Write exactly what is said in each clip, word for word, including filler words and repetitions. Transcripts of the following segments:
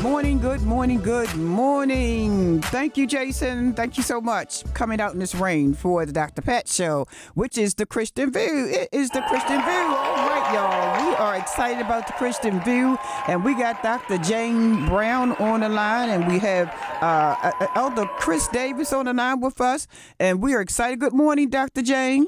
morning, good morning, good morning. Thank you, Jason. Thank you so much. Coming out in this rain for the Doctor Pat Show, which is the Christian View. It is the Christian View. All right, y'all. We are excited about the Christian View, and we got Doctor Jane Brown on the line, and we have uh, Elder Chris Davis on the line with us, and we are excited. Good morning, Doctor Jane.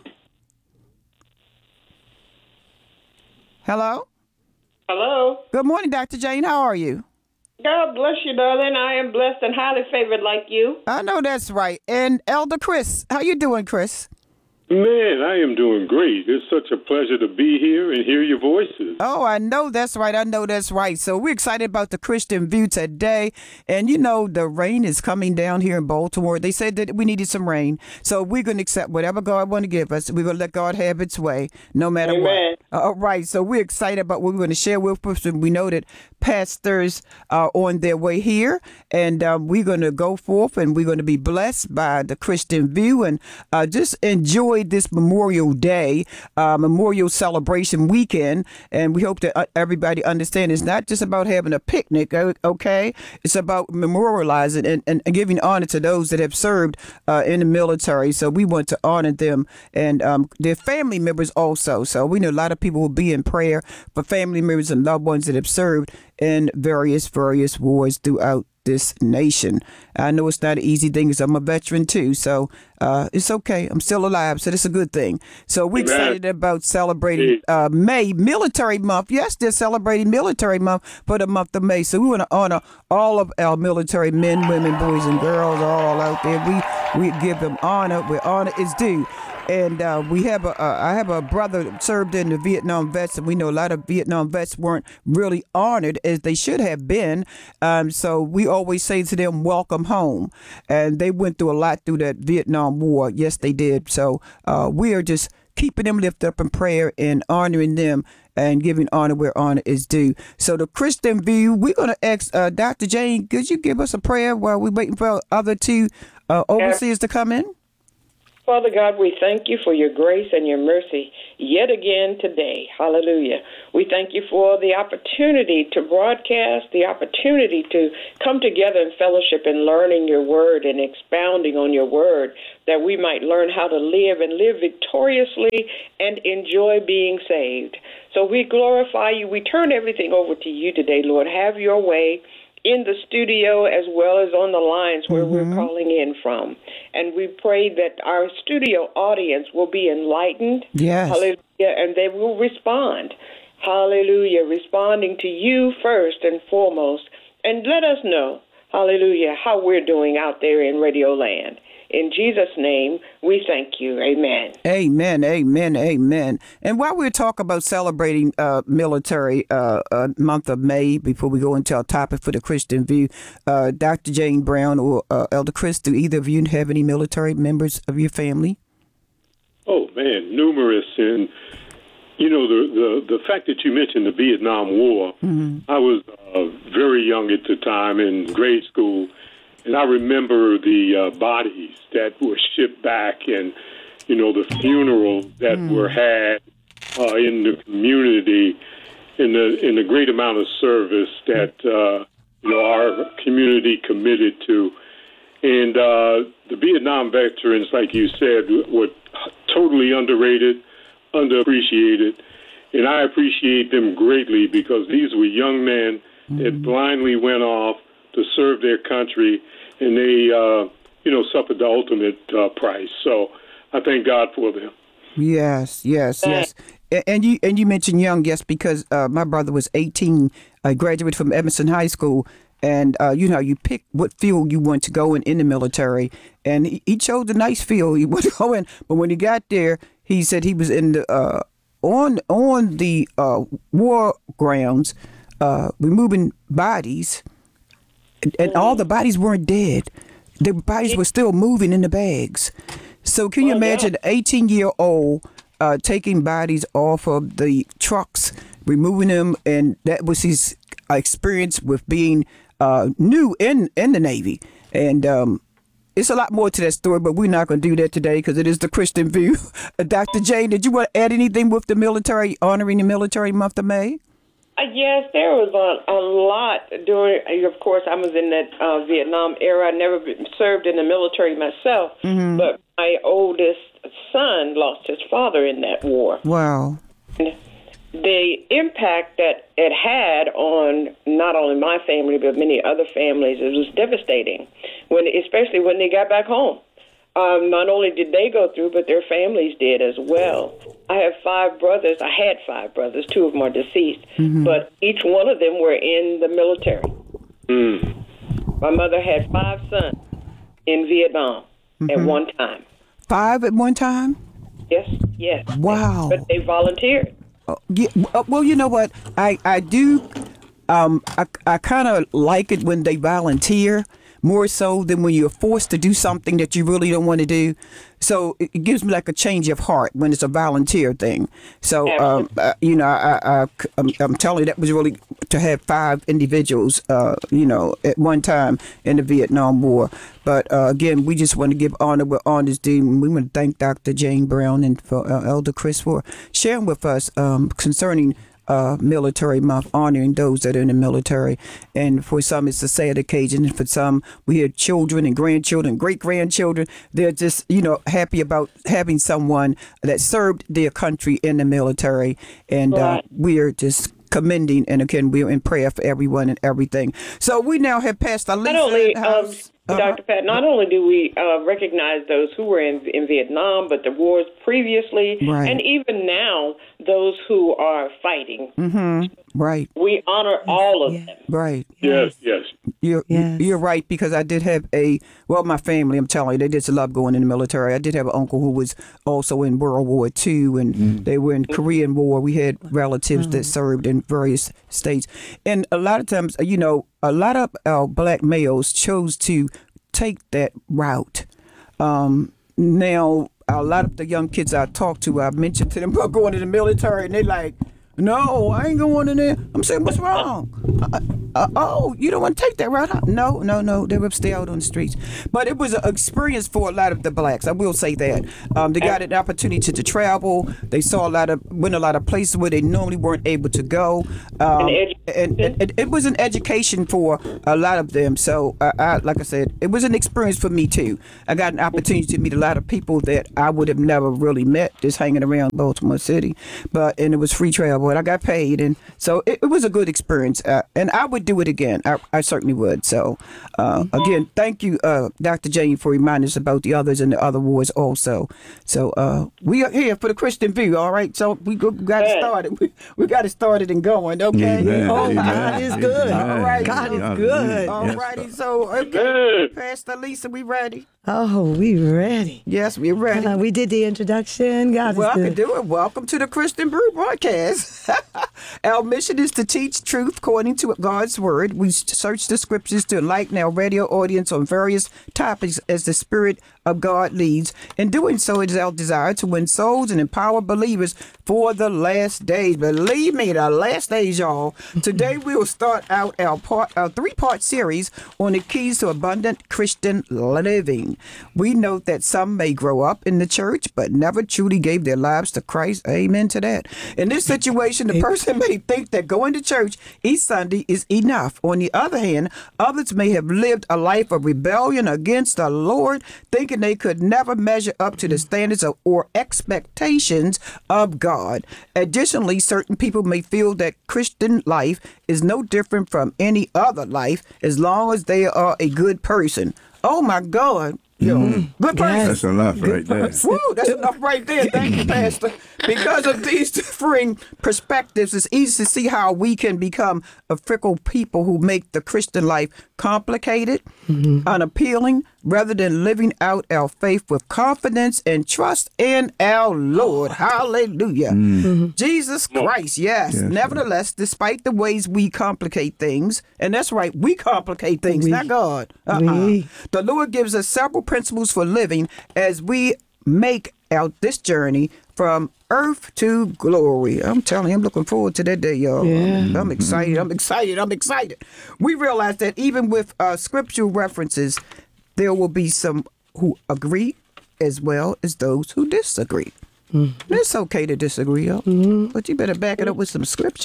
Hello? Hello. Good morning, Doctor Jane. How are you? God bless you, darling. I am blessed and highly favored like you. I know that's right. And Elder Chris, how you doing, Chris? Man, I am doing great. It's such a pleasure to be here and hear your voices. Oh, I know that's right. I know that's right. So we're excited about the Christian View today. And, you know, the rain is coming down here in Baltimore. They said that we needed some rain. So we're going to accept whatever God want to give us. We're going to let God have its way, no matter Amen. what. All right. So we're excited about what we're going to share with us. And we know that pastors are on their way here. And um, we're going to go forth and we're going to be blessed by the Christian View and uh, just enjoy this Memorial Day, uh, Memorial Celebration Weekend, and we hope that uh, everybody understands it's not just about having a picnic, okay? It's about memorializing and, and giving honor to those that have served uh, in the military. So we want to honor them and um, their family members also. So we know a lot of people will be in prayer for family members and loved ones that have served in various, various wars throughout this nation. I know it's not an easy thing because I'm a veteran too, so uh, it's okay. I'm still alive, so that's a good thing. So we're excited about celebrating uh, May, Military Month. Yes, they're celebrating Military Month for the month of May. So we want to honor all of our military men, women, boys, and girls all out there. We we give them honor where honor is due. And uh, we have a, uh, I have a brother that served in the Vietnam vets, and we know a lot of Vietnam vets weren't really honored as they should have been. Um, so we always say to them, welcome home. And they went through a lot through that Vietnam War. Yes, they did. So uh, we are just keeping them lifted up in prayer and honoring them and giving honor where honor is due. So the Christian View, we're going to ask uh, Doctor Jane, could you give us a prayer while we're waiting for other two uh, overseers to come in? Father God, we thank you for your grace and your mercy yet again today. Hallelujah. We thank you for the opportunity to broadcast, the opportunity to come together in fellowship and learning your word and expounding on your word, that we might learn how to live and live victoriously and enjoy being saved. So we glorify you. We turn everything over to you today, Lord. Have your way in the studio as well as on the lines where mm-hmm. we're calling in from. And we pray that our studio audience will be enlightened. Yes. Hallelujah. And they will respond. Hallelujah. Responding to you first and foremost. And let us know, hallelujah, how we're doing out there in Radio Land. In Jesus' name, we thank you. Amen. Amen, amen, amen. And while we're talking about celebrating uh, military uh, uh, month of May, before we go into our topic for the Christian View, uh, Doctor Jane Brown or uh, Elder Chris, do either of you have any military members of your family? Oh, man, numerous. And, you know, the, the, the fact that you mentioned the Vietnam War, mm-hmm. I was uh, very young at the time in grade school. And I remember the uh, bodies that were shipped back and, you know, the funerals that mm. were had uh, in the community, in the in the great amount of service that, uh, you know, our community committed to. And uh, the Vietnam veterans, like you said, were totally underrated, underappreciated. And I appreciate them greatly because these were young men mm. that blindly went off to serve their country, and they, uh, you know, suffered the ultimate uh, price. So I thank God for them. Yes, yes, yes. And you and you mentioned young, yes, because uh, my brother was eighteen. I graduated from Emerson High School, and uh, you know, you pick what field you want to go in in the military, and he, he chose a nice field he wanted to go in. But when he got there, he said he was in the uh, on on the uh, war grounds, uh, removing bodies. And all the bodies weren't dead. The bodies were still moving in the bags. So can you oh, imagine an eighteen-year-old uh, taking bodies off of the trucks, removing them, and that was his experience with being uh, new in, in the Navy. And um, it's a lot more to that story, but we're not going to do that today because it is the Christian View. Doctor Jane, did you want to add anything with the military, honoring the military month of May? Uh, yes, there was a, a lot during. Of course, I was in that uh, Vietnam era. I never been, served in the military myself, mm-hmm. but my oldest son lost his father in that war. Wow. And the impact that it had on not only my family but many other families, it was devastating. When, especially when they got back home. Um, not only did they go through, but their families did as well. I have five brothers. I had five brothers. Two of them are deceased. Mm-hmm. But each one of them were in the military. Mm. My mother had five sons in Vietnam mm-hmm. at one time. Five at one time? Yes, yes. Wow. But they volunteered. Uh, yeah, well, you know what? I, I do, um, I, I kind of like it when they volunteer. More so than when you're forced to do something that you really don't want to do. So it gives me like a change of heart when it's a volunteer thing. So, um, uh, you know, I, I, I'm, I'm telling you, that was really to have five individuals, uh, you know, at one time in the Vietnam War. But uh, again, we just want to give honor where honor's due. And we want to thank Doctor Jane Brown and for uh, Elder Chris for sharing with us um, concerning Uh, military month, honoring those that are in the military. And for some, it's a sad occasion. And for some, we have children and grandchildren, great-grandchildren. They're just, you know, happy about having someone that served their country in the military. And uh, we're just commending, and again, we're in prayer for everyone and everything. So we now have passed our Not only, um, uh-huh. Doctor Pat, not only do we uh, recognize those who were in, in Vietnam, but the wars previously, right. and even now, those who are fighting. Mm-hmm. Right. We honor all of yeah. them. Right. Yes, yes. You're, yes. you're right, because I did have a, well, my family, I'm telling you, they just love going in the military. I did have an uncle who was also in World War Two, and mm. they were in Korean War. We had relatives mm. that served in various states. And a lot of times, you know, a lot of our black males chose to take that route. Um, now, a lot of the young kids I talk to, I've mentioned to them about going to the military, and they're like, no, I ain't going in there. I'm saying, what's wrong? Uh, uh, oh, you don't want to take that route? Huh? No, no, no. They would stay out on the streets. But it was an experience for a lot of the blacks. I will say that. Um, they got an opportunity to, to travel. They saw a lot of, went a lot of places where they normally weren't able to go. Um, and, and it, it was an education for a lot of them. So, uh, I, like I said, it was an experience for me too. I got an opportunity to meet a lot of people that I would have never really met just hanging around Baltimore City. But, and it was free travel. And I got paid, and so it, it was a good experience, uh, and I would do it again. I, I certainly would. So, uh, again, thank you, uh, Doctor Jane, for reminding us about the others and the other wars also. So, uh, we are here for the Christian View, all right? So, we, go, we got it started. We, we got it started and going, okay? Amen. Oh, Amen. God is good. Amen. All right. God is good. All righty. So, okay, Pastor Lisa, we ready? Oh, we ready. Yes, we're ready. Uh, we did the introduction. God well, is good. I can do it. Welcome to the Christian Brew broadcast. Our mission is to teach truth according to God's word. We search the scriptures to enlighten our radio audience on various topics as the Spirit of God leads. In doing so, it is our desire to win souls and empower believers for the last days. Believe me, the last days, y'all. Today, we will start out our part, our three-part series on the keys to abundant Christian living. We note that some may grow up in the church, but never truly gave their lives to Christ. Amen to that. In this situation, the person may think that going to church each Sunday is enough. On the other hand, others may have lived a life of rebellion against the Lord, thinking they could never measure up to the standards of, or expectations of God. Additionally, certain people may feel that Christian life is no different from any other life as long as they are a good person. Oh, my God. Yo, mm-hmm. Good person. Yes. That's enough right there. Woo, that's enough right there. Thank you, Pastor. Because of these differing perspectives, it's easy to see how we can become a fickle people who make the Christian life complicated, mm-hmm. unappealing, rather than living out our faith with confidence and trust in our Lord. Hallelujah. Mm-hmm. Jesus Christ, yes. yes. Nevertheless, despite the ways we complicate things, and that's right, we complicate things, we, not God. Uh-uh. We. The Lord gives us several principles for living as we make out this journey from earth to glory. I'm telling you, I'm looking forward to that day, y'all. Yeah. I'm excited. I'm excited. I'm excited. We realize that even with uh, scriptural references, there will be some who agree as well as those who disagree. Mm-hmm. It's okay to disagree, y'all, mm-hmm. but you better back it up with some scripture.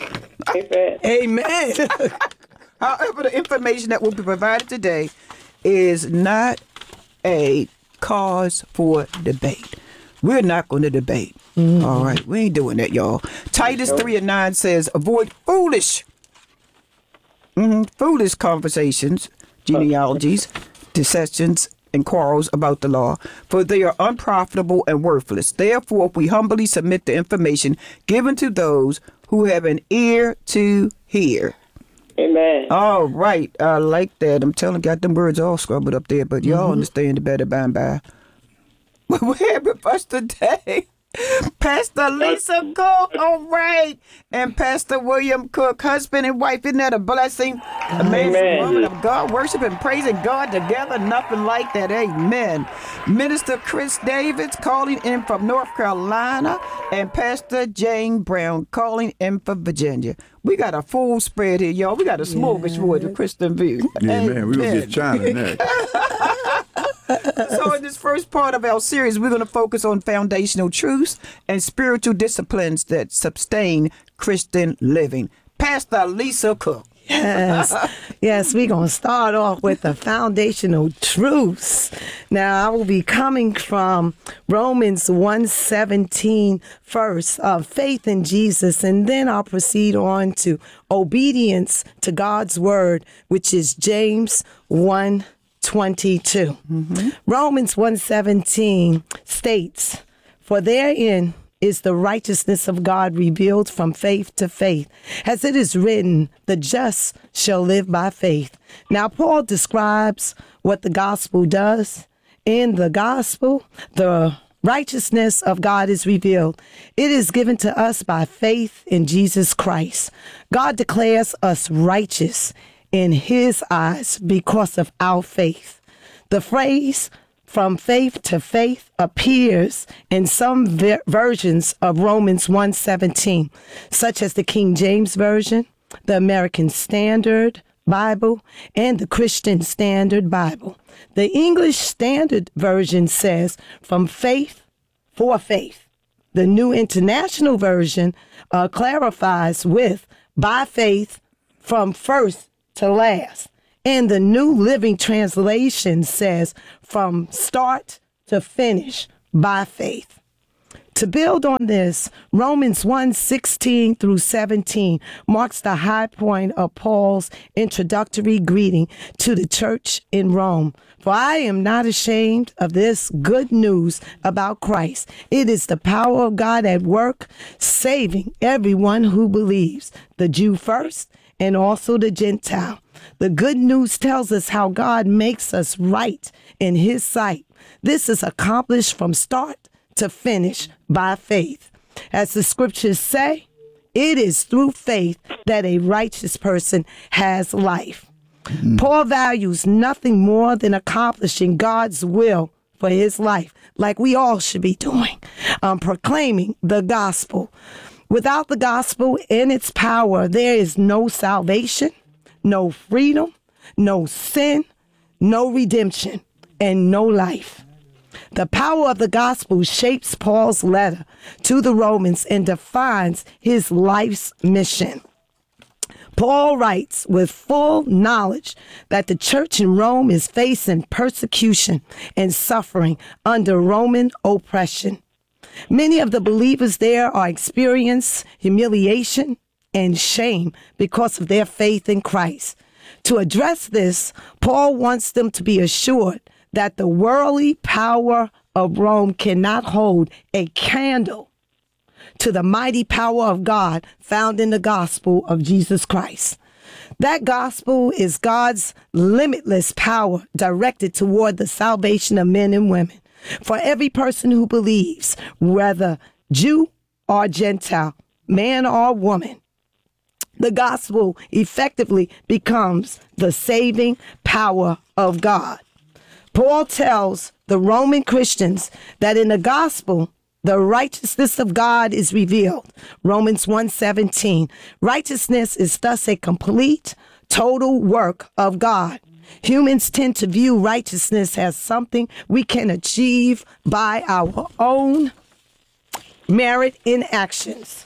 Amen. Amen. However, the information that will be provided today is not a cause for debate. We're not going to debate. Mm-hmm. All right. We ain't doing that, y'all. Titus nope. three and nine says, avoid foolish, mm-hmm, foolish conversations, genealogies, dissensions, and quarrels about the law, for they are unprofitable and worthless. Therefore, we humbly submit the information given to those who have an ear to hear. Amen. All right. I like that. I'm telling you, got them words all scrubbled up there, but y'all mm-hmm. understand it better by and by. We're having us today. Pastor Lisa Cook, all right, and Pastor William Cook, husband and wife. Isn't that a blessing? Amazing Amen. Woman of God, worshiping, praising God together. Nothing like that. Amen. Minister Chris Davids calling in from North Carolina, and Pastor Jane Brown calling in from Virginia. We got a full spread here, y'all. We got a smorgasbord of Christian View. Yeah, Amen. Man, we're going to get China next. So in this first part of our series, we're going to focus on foundational truths and spiritual disciplines that sustain Christian living. Pastor Lisa Cook. Yes, yes, we're going to start off with the foundational truths. Now, I will be coming from Romans one seventeen first, uh, faith in Jesus, and then I'll proceed on to obedience to God's word, which is James one twenty-two. Mm-hmm. Romans one seventeen states, for therein is the righteousness of God revealed from faith to faith. As it is written, the just shall live by faith. Now, Paul describes what the gospel does. In the gospel, the righteousness of God is revealed. It is given to us by faith in Jesus Christ. God declares us righteous in his eyes because of our faith. The phrase from faith to faith appears in some ver- versions of Romans one seventeen, such as the King James Version, the American Standard Bible, and the Christian Standard Bible. The English Standard Version says, from faith for faith. The New International Version uh, clarifies with, by faith, from first to last. And the New Living Translation says, from start to finish, by faith. To build on this, Romans one sixteen through seventeen marks the high point of Paul's introductory greeting to the church in Rome. For I am not ashamed of this good news about Christ. It is the power of God at work, saving everyone who believes, the Jew first, and also the Gentile. The good news tells us how God makes us right in his sight. This is accomplished from start to finish by faith. As the scriptures say, it is through faith that a righteous person has life. Mm-hmm. Paul values nothing more than accomplishing God's will for his life, like we all should be doing, um, proclaiming the gospel. Without the gospel and its power, there is no salvation, no freedom, no sin, no redemption, and no life. The power of the gospel shapes Paul's letter to the Romans and defines his life's mission. Paul writes with full knowledge that the church in Rome is facing persecution and suffering under Roman oppression. Many of the believers there are experiencing humiliation and shame because of their faith in Christ. To address this, Paul wants them to be assured that the worldly power of Rome cannot hold a candle to the mighty power of God found in the gospel of Jesus Christ. That gospel is God's limitless power directed toward the salvation of men and women. For every person who believes, whether Jew or Gentile, man or woman, the gospel effectively becomes the saving power of God. Paul tells the Roman Christians that in the gospel, the righteousness of God is revealed. Romans one seventeen. Righteousness is thus a complete, total work of God. Humans tend to view righteousness as something we can achieve by our own merit in actions.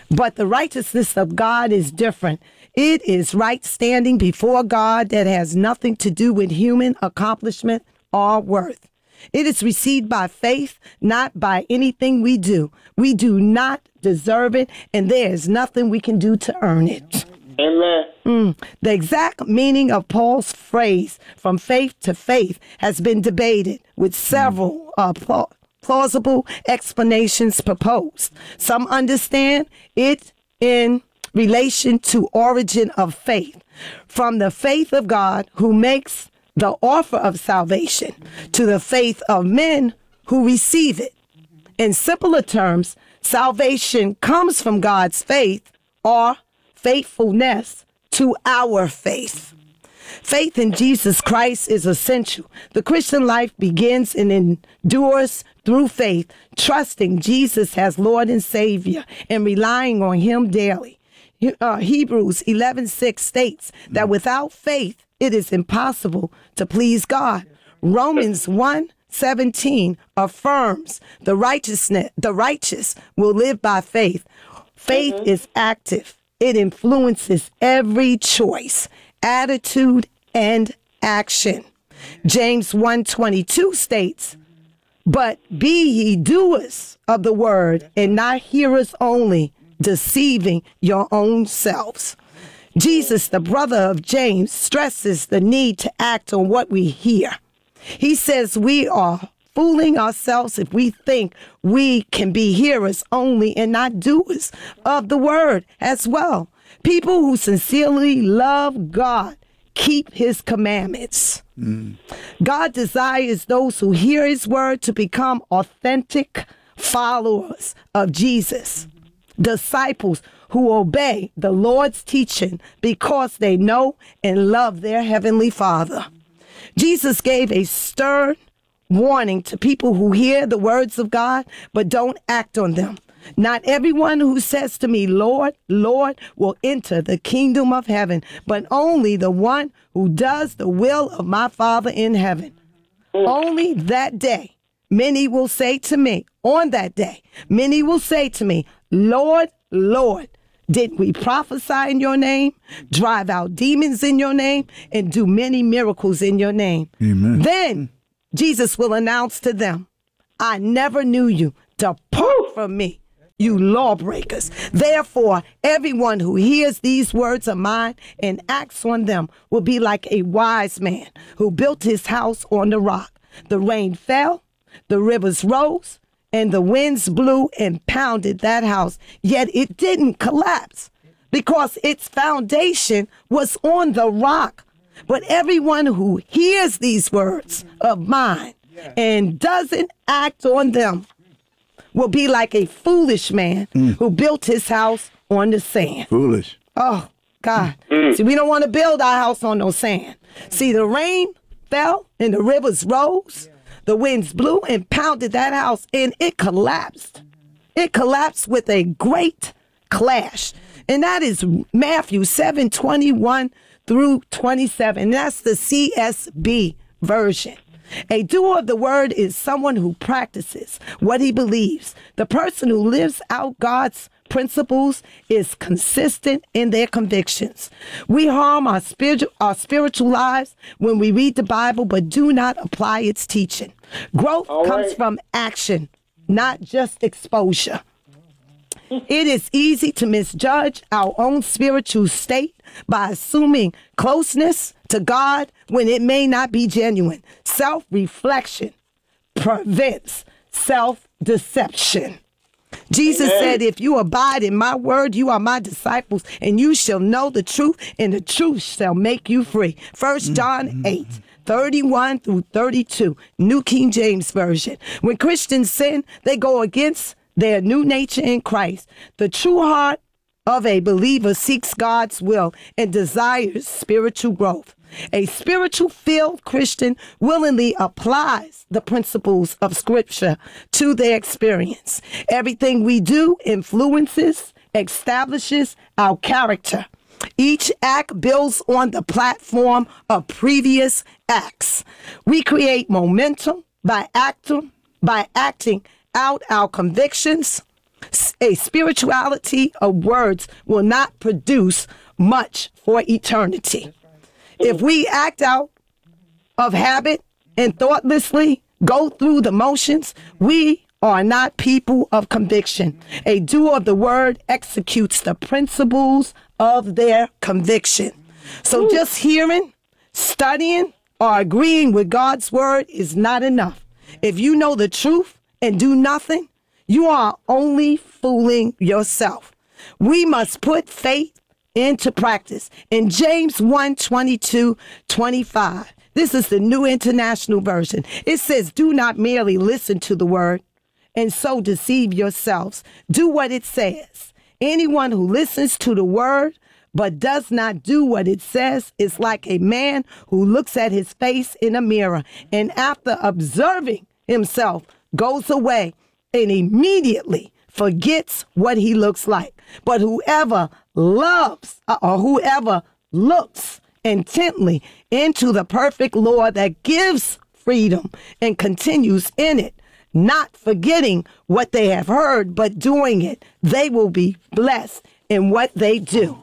But the righteousness of God is different. It is right standing before God that has nothing to do with human accomplishment or worth. It is received by faith, not by anything we do. We do not deserve it, and there is nothing we can do to earn it. Amen. Mm. The exact meaning of Paul's phrase, from faith to faith, has been debated with several uh, pl- plausible explanations proposed. Some understand it in relation to origin of faith, from the faith of God who makes the offer of salvation to the faith of men who receive it. In simpler terms, salvation comes from God's faith or faithfulness to our faith. Faith in Jesus Christ is essential. The Christian life begins and endures through faith, trusting Jesus as Lord and Savior and relying on Him daily. Uh, Hebrews eleven six states that without faith, it is impossible to please God. Romans one seventeen affirms the righteousness, the righteous will live by faith. Faith mm-hmm. is active. It influences every choice, attitude, and action. James one twenty-two states, but be ye doers of the word and not hearers only, deceiving your own selves. Jesus, the brother of James, stresses the need to act on what we hear. He says we are fooling ourselves if we think we can be hearers only and not doers of the word as well. People who sincerely love God keep his commandments. Mm. God desires those who hear his word to become authentic followers of Jesus. Disciples who obey the Lord's teaching because they know and love their heavenly Father. Jesus gave a stern warning to people who hear the words of God but don't act on them. Not everyone who says to me, Lord, Lord, will enter the kingdom of heaven, but only the one who does the will of my Father in heaven. Only that day, many will say to me, on that day, many will say to me, Lord, Lord, didn't we prophesy in your name, drive out demons in your name, and do many miracles in your name? Amen. Then Jesus will announce to them, I never knew you. Depart from me, you lawbreakers. Therefore, everyone who hears these words of mine and acts on them will be like a wise man who built his house on the rock. The rain fell, the rivers rose, and the winds blew and pounded that house, yet it didn't collapse because its foundation was on the rock. But everyone who hears these words of mine and doesn't act on them will be like a foolish man mm. who built his house on the sand. Foolish. Oh, God. Mm. See, we don't want to build our house on no sand. See, the rain fell and the rivers rose. The winds blew and pounded that house, and it collapsed. It collapsed with a great clash. And that is Matthew seven twenty-one through twenty-seven. And that's the C S B version. A doer of the word is someone who practices what he believes. The person who lives out God's principles is consistent in their convictions. We harm our spiritual, our spiritual lives when we read the Bible but do not apply its teaching. Growth All comes right. from action, not just exposure. It is easy to misjudge our own spiritual state by assuming closeness to God when it may not be genuine. Self-reflection prevents self-deception. Jesus Amen. Said, if you abide in my word, you are my disciples, and you shall know the truth, and the truth shall make you free. First John eight, thirty-one through thirty-two, New King James Version. When Christians sin, they go against their new nature in Christ. The true heart of a believer seeks God's will and desires spiritual growth. A spiritual-filled Christian willingly applies the principles of Scripture to their experience. Everything we do influences, establishes our character. Each act builds on the platform of previous acts. We create momentum by acting, by acting out our convictions, A spirituality of words will not produce much for eternity. If we act out of habit and thoughtlessly go through the motions, we are not people of conviction. A doer of the word executes the principles of their conviction. So just hearing, studying, or agreeing with God's word is not enough. If you know the truth and do nothing, you are only fooling yourself. We must put faith into practice. In James one, twenty-two, twenty-five, this is the New International Version. It says, do not merely listen to the word and so deceive yourselves. Do what it says. Anyone who listens to the word but does not do what it says is like a man who looks at his face in a mirror and after observing himself goes away and immediately forgets what he looks like. But whoever loves or whoever looks intently into the perfect law that gives freedom and continues in it, not forgetting what they have heard, but doing it, they will be blessed in what they do.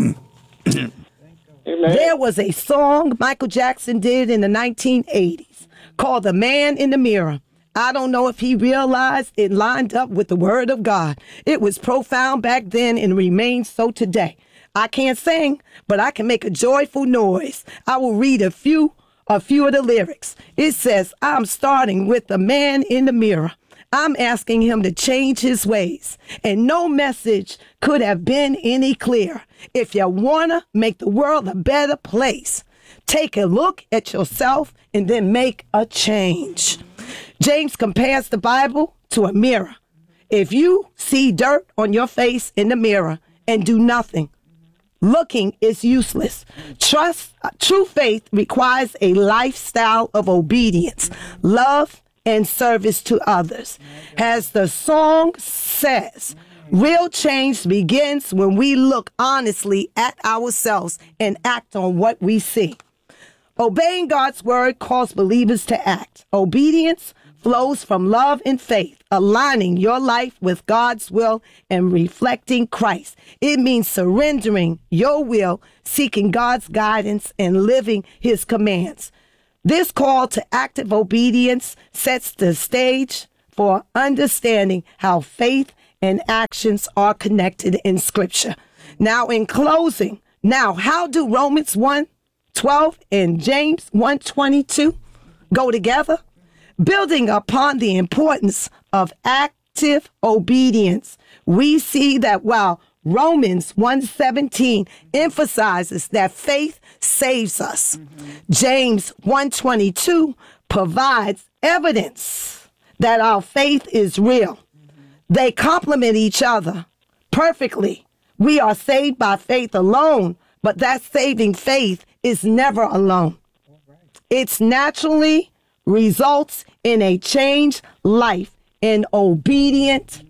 There was a song Michael Jackson did in the nineteen eighties called The Man in the Mirror. I don't know if he realized it lined up with the word of God. It was profound back then and remains so today. I can't sing, but I can make a joyful noise. I will read a few, a few of the lyrics. It says, I'm starting with the man in the mirror. I'm asking him to change his ways. And no message could have been any clearer. If you want to make the world a better place, take a look at yourself and then make a change. James compares the Bible to a mirror. If you see dirt on your face in the mirror and do nothing, looking is useless. Trust, uh, true faith requires a lifestyle of obedience, love, and service to others. As the song says, real change begins when we look honestly at ourselves and act on what we see. Obeying God's word calls believers to act. Obedience flows from love and faith, aligning your life with God's will and reflecting Christ. It means surrendering your will, seeking God's guidance, and living his commands. This call to active obedience sets the stage for understanding how faith and actions are connected in Scripture. Now, in closing, now, how do Romans one twelve and James one twenty-two go together? Building upon the importance of active obedience, we see that while Romans one seventeen emphasizes that faith saves us, mm-hmm. James one twenty-two provides evidence that our faith is real. Mm-hmm. They complement each other perfectly. We are saved by faith alone, but that saving faith is never alone. Right. It's naturally results in a changed life in obedient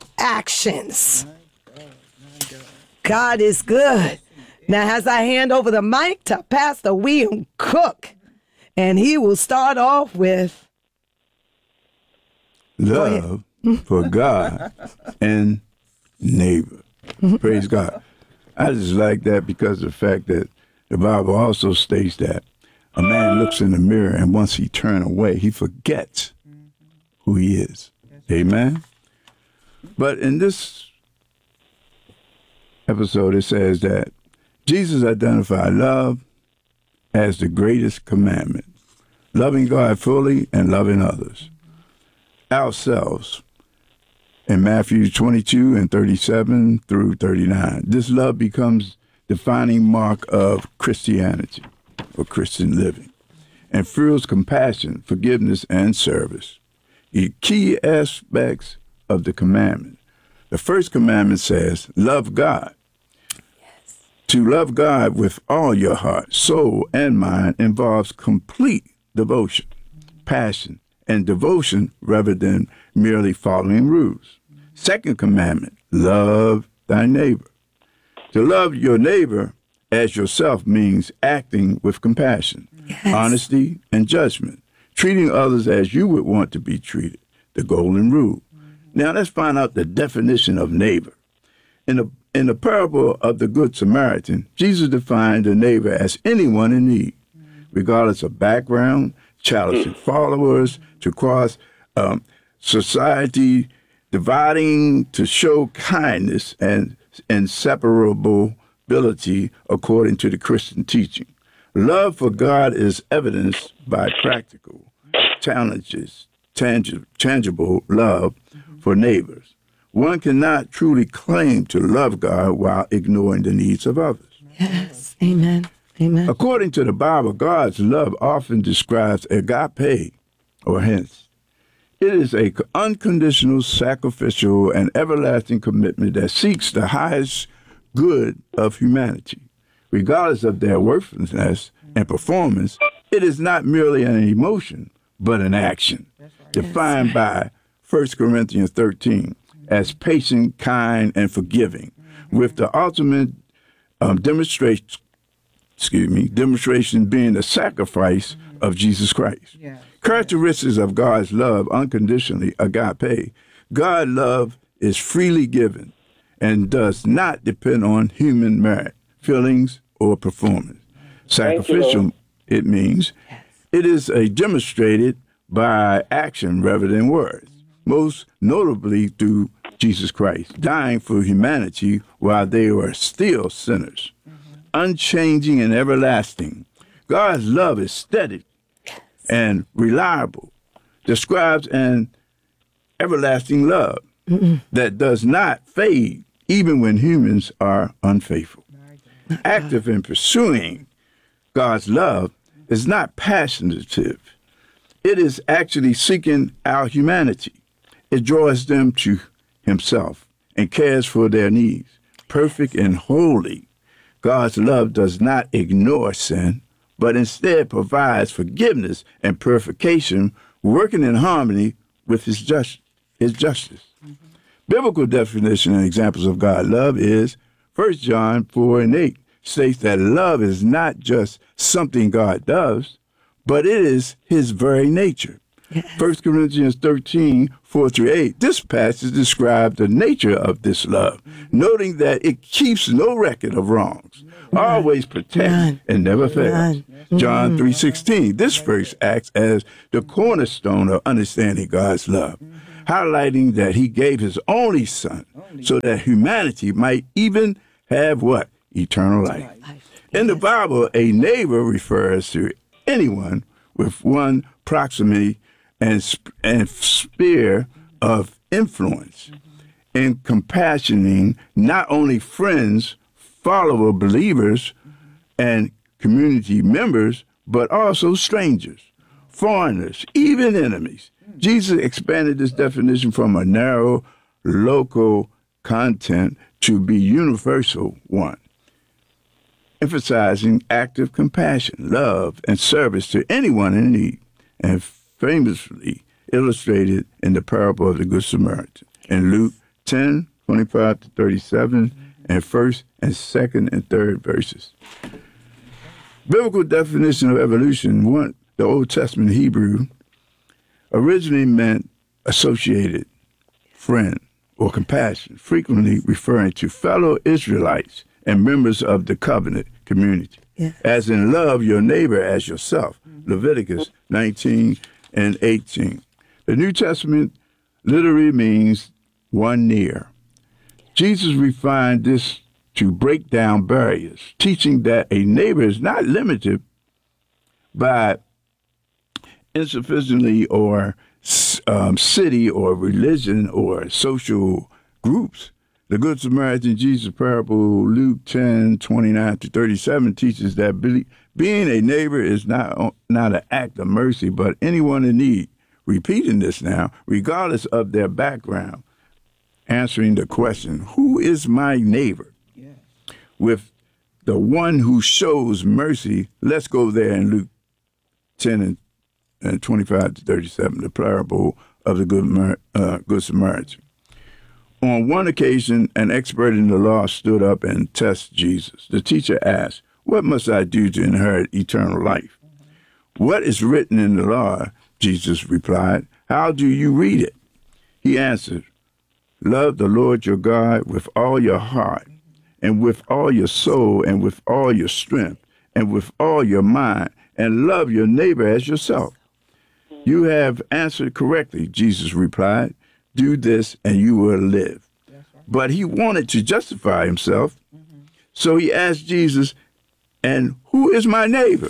actions. God is good. Now, as I hand over the mic to Pastor William Cook, and he will start off with love for God and neighbor. Praise God. I just like that because of the fact that the Bible also states that a man looks in the mirror and once he turns away, he forgets who he is. Amen? But in this episode, it says that Jesus identified love as the greatest commandment, loving God fully and loving others, ourselves. In Matthew twenty-two and thirty-seven through thirty-nine, this love becomes the defining mark of Christianity or Christian living and fuels compassion, forgiveness, and service. The key aspects of the commandment. The first commandment says, love God. Yes. To love God with all your heart, soul, and mind involves complete devotion, passion, and devotion rather than merely following rules. Second commandment, love thy neighbor. To love your neighbor as yourself means acting with compassion, yes. honesty, and judgment, treating others as you would want to be treated, the golden rule. Now let's find out the definition of neighbor. In the in the parable of the Good Samaritan, Jesus defined a neighbor as anyone in need, regardless of background, challenging followers, to cross um, society, dividing to show kindness and inseparability according to the Christian teaching. Love for God is evidenced by practical, challenges, tangible, tangible love for neighbors. One cannot truly claim to love God while ignoring the needs of others. Yes. Amen. Amen. According to the Bible, God's love often describes agape, or hence. It is a unconditional, sacrificial, and everlasting commitment that seeks the highest good of humanity. Regardless of their worthlessness and performance, it is not merely an emotion, but an action, defined by First Corinthians thirteen as patient, kind, and forgiving, with the ultimate um, demonstration, excuse me, demonstration being the sacrifice of Jesus Christ. Yeah. Characteristics of God's love, unconditionally, agape. God's love is freely given and does not depend on human merit, feelings, or performance. Sacrificial, it means it is a demonstrated by action rather than words, most notably through Jesus Christ, dying for humanity while they were still sinners. Mm-hmm. Unchanging and everlasting. God's love is steady and reliable, describes an everlasting love Mm-mm. that does not fade even when humans are unfaithful. Active in pursuing God's love is not passionate. It is actually seeking our humanity. It draws them to himself and cares for their needs. Perfect and holy, God's love does not ignore sin, but instead provides forgiveness and purification, working in harmony with his, just, his justice. Mm-hmm. Biblical definition and examples of God's love is First John four and eight states that love is not just something God does, but it is his very nature. Yes. First Corinthians thirteen, four through eight. This passage describes the nature of this love, noting that it keeps no record of wrongs, None. always protects None. and never fails. None. John three sixteen. This verse acts as the cornerstone of understanding God's love, highlighting that he gave his only son so that humanity might even have what? Eternal life. In the Bible, a neighbor refers to anyone with one proximity and, sp- and sphere of influence mm-hmm. in compassioning not only friends, follower believers, mm-hmm. and community members, but also strangers, foreigners, even enemies. Mm-hmm. Jesus expanded this definition from a narrow local content to be universal one, emphasizing active compassion, love, and service to anyone in need, and famously illustrated in the parable of the Good Samaritan in Luke ten, twenty-five to thirty-seven, and first and second and third verses. Biblical definition of evolution, one, the Old Testament Hebrew, originally meant associated, friend, or compassion, frequently referring to fellow Israelites and members of the covenant community. Yeah. As in love your neighbor as yourself, Leviticus nineteen and eighteen. The New Testament literally means one near. Jesus refined this to break down barriers, teaching that a neighbor is not limited by insufficiently or um, city or religion or social groups. The Good Samaritan Jesus parable, Luke ten, twenty-nine to thirty-seven, teaches that be, being a neighbor is not, not an act of mercy, but anyone in need. Repeating this now, regardless of their background, answering the question, who is my neighbor? Yeah. With the one who shows mercy, let's go there in Luke ten and, and twenty-five to thirty-seven, the parable of the Good, uh, Good Samaritan. On one occasion, an expert in the law stood up and tested Jesus. The teacher asked, what must I do to inherit eternal life? Mm-hmm. What is written in the law? Jesus replied, how do you read it? He answered, Love the Lord your God with all your heart, and with all your soul, and with all your strength, and with all your mind, and love your neighbor as yourself. You have answered correctly, Jesus replied. Do this and you will live. But he wanted to justify himself, so he asked Jesus, and who is my neighbor?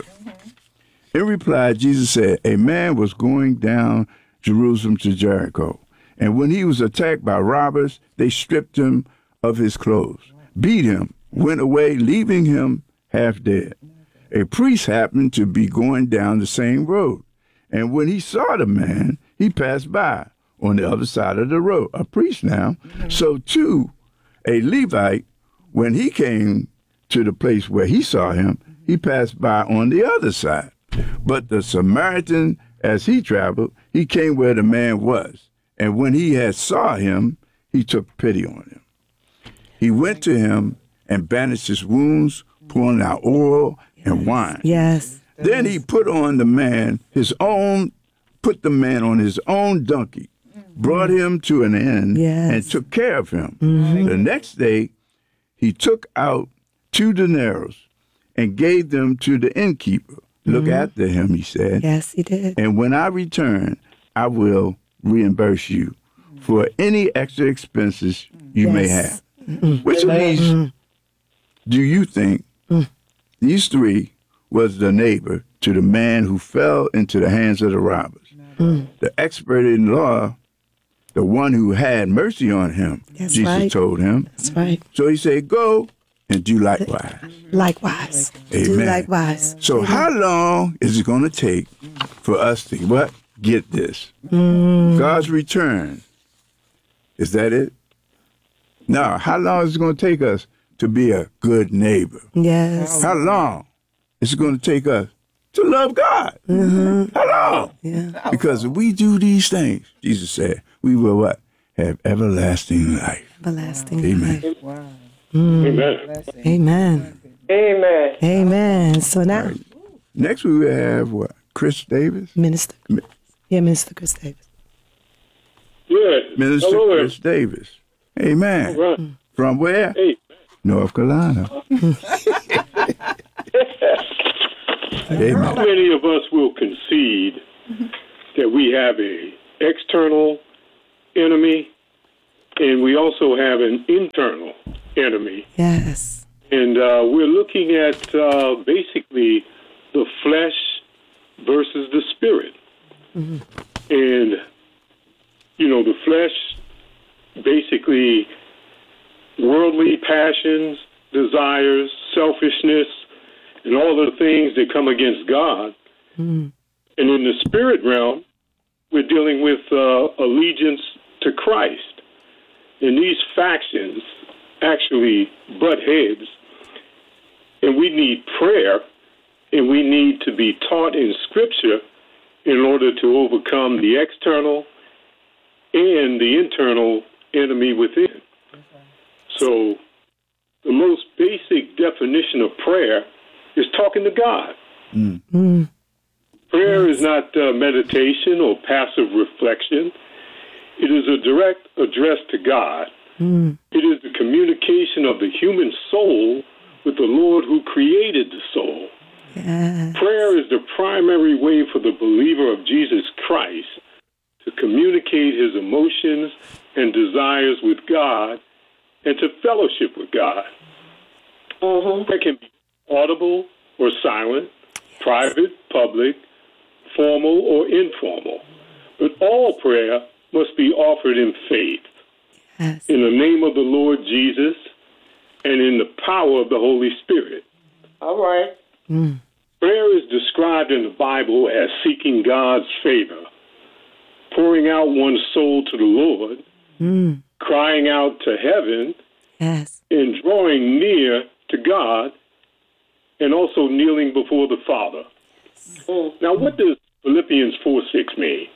In reply, Jesus said, a man was going down Jerusalem to Jericho, and when he was attacked by robbers, they stripped him of his clothes, beat him, went away, leaving him half dead. A priest happened to be going down the same road, and when he saw the man, he passed by on the other side of the road. A priest now. Mm-hmm. So too, a Levite, when he came to the place where he saw him, he passed by on the other side. But the Samaritan, as he traveled, he came where the man was. And when he had saw him, he took pity on him. He went to him and bandaged his wounds, pouring out oil and wine. Yes. Then he put on the man his own, put the man on his own donkey, brought him to an inn, yes. and took care of him. Mm-hmm. The next day, he took out two denarii and gave them to the innkeeper. Look mm-hmm. after him, he said. Yes, he did. And when I return, I will reimburse you for any extra expenses you yes. may have. Mm-hmm. Which of these mm-hmm. do you think mm. these three was the neighbor to the man who fell into the hands of the robbers? Mm. The expert in law, the one who had mercy on him, That's Jesus right. told him. That's right. So he said, go and do likewise. Likewise. Amen. Do likewise. So Amen. How long is it going to take for us to, what? Get this. Mm. God's return. Is that it? Now, how long is it going to take us to be a good neighbor? Yes. How long is it going to take us to love God? Mm-hmm. How long? Yeah. Because if we do these things, Jesus said, we will what? Have everlasting life. Everlasting Amen. life. Wow. Mm. Amen. Amen. Amen. Amen. So now, Right. Next we will have what? Chris Davis? Minister. Yeah, Minister Chris Davis. Yeah. Minister Hello, Chris Davis. Amen. Right. From where? Hey. North Carolina. Amen. How many of us will concede that we have a external enemy and we also have an internal enemy? Yes. And uh, we're looking at uh, basically the flesh versus the spirit. Mm-hmm. And, you know, the flesh, basically worldly passions, desires, selfishness, and all the things that come against God. Mm. And in the spirit realm, we're dealing with uh, allegiance to Christ. And these factions actually butt heads. And we need prayer, and we need to be taught in Scripture in order to overcome the external and the internal enemy within. So the most basic definition of prayer is talking to God. Mm. Mm. Prayer is not uh, meditation or passive reflection. It is a direct address to God. Mm. It is the communication of the human soul with the Lord who created the soul. Yes. Prayer is the primary way for the believer of Jesus Christ to communicate his emotions and desires with God and to fellowship with God. Mm-hmm. Prayer can be audible or silent, private, public, formal or informal. But all prayer must be offered in faith, yes. in the name of the Lord Jesus, and in the power of the Holy Spirit. All right. Mm. Prayer is described in the Bible as seeking God's favor, pouring out one's soul to the Lord, mm. crying out to heaven, yes. and drawing near to God, and also kneeling before the Father. Mm. Now, what does Philippians four six mean?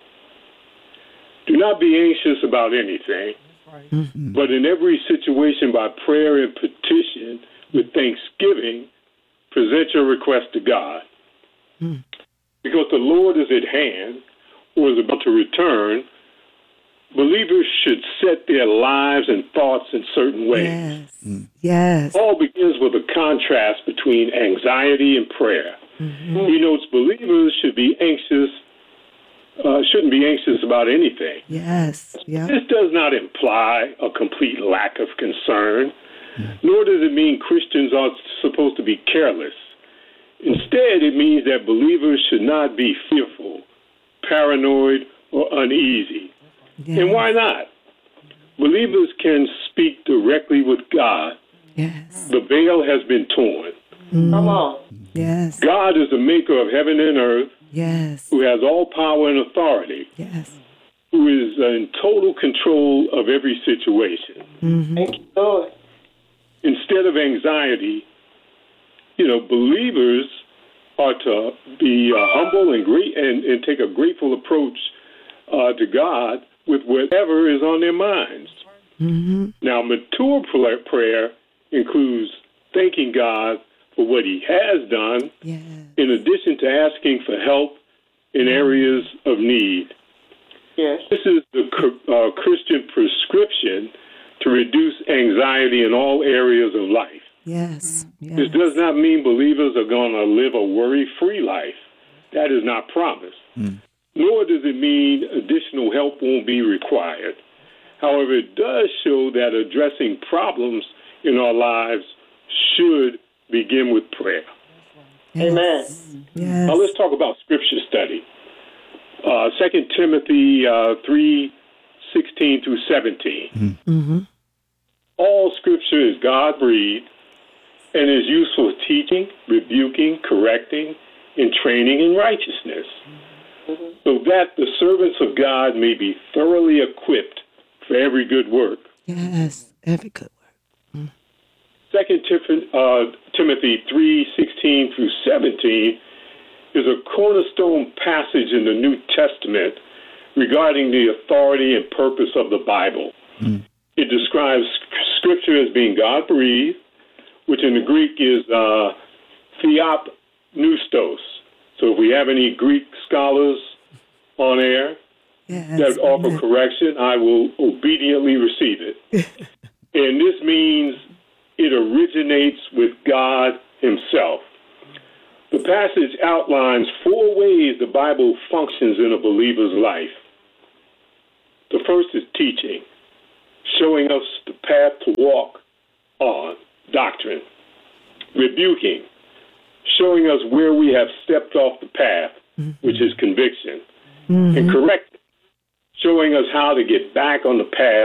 Do not be anxious about anything, mm-hmm. but in every situation by prayer and petition with thanksgiving, present your request to God. Mm. Because the Lord is at hand, or is about to return, believers should set their lives and thoughts in certain ways. Yes. Mm. Yes. Paul begins with a contrast between anxiety and prayer. Mm-hmm. He notes believers should be anxious, uh, shouldn't be anxious about anything. Yes. Yep. This does not imply a complete lack of concern, mm-hmm. nor does it mean Christians are supposed to be careless. Instead, it means that believers should not be fearful, paranoid, or uneasy. Yes. And why not? Believers can speak directly with God. Yes. The veil has been torn. Mm. Come on. Yes. God is the maker of heaven and earth. Yes. Who has all power and authority. Yes. Who is in total control of every situation. Mm-hmm. Thank you, Lord. Instead of anxiety, you know, believers are to be uh, humble and great and, and take a grateful approach uh, to God with whatever is on their minds. Mm-hmm. Now, mature prayer includes thanking God for what he has done, yes. in addition to asking for help in areas of need. Yes. This is the uh, Christian prescription to reduce anxiety in all areas of life. Yes. yes. This does not mean believers are going to live a worry-free life. That is not promised. Mm. Nor does it mean additional help won't be required. However, it does show that addressing problems in our lives should begin with prayer. Yes. Amen. Yes. Now let's talk about scripture study. Uh, Second Timothy uh, three, sixteen through seventeen. Mm-hmm. All scripture is God-breathed and is useful for teaching, rebuking, correcting, and training in righteousness, mm-hmm. so that the servants of God may be thoroughly equipped for every good work. Yes, every good work. Mm. Second uh, Timothy three, sixteen through seventeen is a cornerstone passage in the New Testament regarding the authority and purpose of the Bible. Mm. It describes Scripture as being God-breathed, which in the Greek is uh, theopneustos. So if we have any Greek scholars on air yes, that offer yes. correction, I will obediently receive it. And this means it originates with God himself. The passage outlines four ways the Bible functions in a believer's life. The first is teaching, showing us the path to walk on, doctrine. Rebuking, showing us where we have stepped off the path, mm-hmm. which is conviction. Mm-hmm. And correcting, showing us how to get back on the path